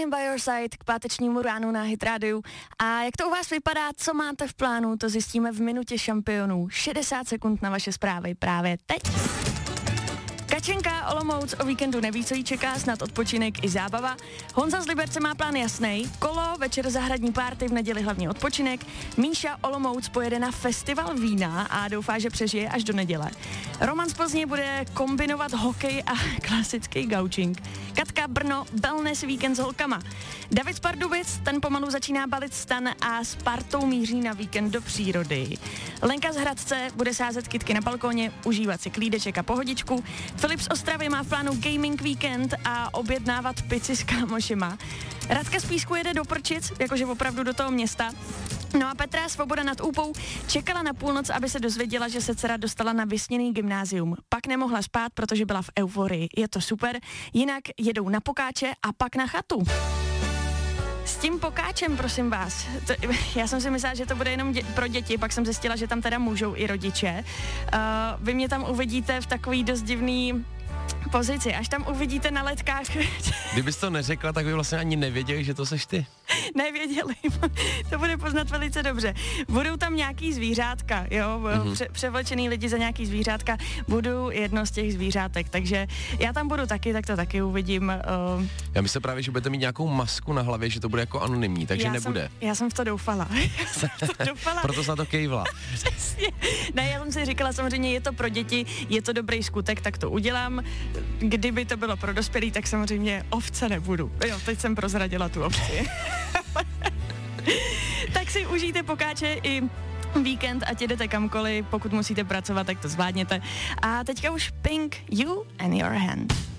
Laying by your side k pátečnímu ránu na Hit Radio. A jak to u vás vypadá, co máte v plánu, to zjistíme v minutě šampionů. 60 sekund na vaše zprávy právě teď. Kačenka Olomouc o víkendu neví, co jí čeká, snad odpočinek i zábava. Honza z Liberce má plán jasnej, kolo, večer zahradní párty, v neděli hlavně odpočinek. Míša Olomouc pojede na festival vína a doufá, že přežije až do neděle. Roman z Plzně bude kombinovat hokej a klasický gaučing. Katka Brno, wellness víkend s holkama. David z Pardubic, ten pomalu začíná balit stan a s partou míří na víkend do přírody. Lenka z Hradce bude sázet kytky na balkóně, užívat si klídeček a pohodičku. Filip z Ostravy má v plánu gaming víkend a objednávat pici s kámošima. Radka z Písku jede do Prčic, jakože opravdu do toho města. No a Petra Svoboda nad Úpou čekala na půlnoc, aby se dozvěděla, že se dcera dostala na vysněný gymnázium. Pak nemohla spát, protože byla v euforii. Je to super, jinak jedou na pokáče a pak na chatu. S tím pokáčem, prosím vás, já jsem si myslela, že to bude jenom pro děti, pak jsem zjistila, že tam teda můžou i rodiče. Vy mě tam uvidíte v takový dost divný pozici, až tam uvidíte na letkách. Kdybys to neřekla, tak by vlastně ani nevěděli, že to seš ty. Nevěděli, to bude poznat velice dobře. Budou tam nějaký zvířátka, jo, převlečený lidi za nějaký zvířátka, budu jedno z těch zvířátek, takže já tam budu taky, tak to taky uvidím. Já myslím právě, že budete mít nějakou masku na hlavě, že to bude jako anonymní, takže nebude. Já jsem v to doufala. Proto jsi na to kejvla. Přesně. Ne, já jsem si říkala, samozřejmě je to pro děti, je to dobrý skutek, tak to udělám. Kdyby to bylo pro dospělý, tak samozřejmě ovce nebudu. Jo, teď jsem prozradila tu ovci. Tak si užijte pokáče i víkend, ať jdete kamkoliv, pokud musíte pracovat, tak to zvládněte. A teďka už Pink, You and Your Hand.